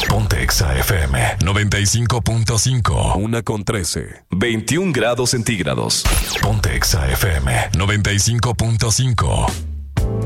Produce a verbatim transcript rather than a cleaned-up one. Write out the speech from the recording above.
Ponte Exa F M noventa y cinco punto cinco. Una con trece. veintiún grados centígrados. Ponte Exa F M noventa y cinco punto cinco.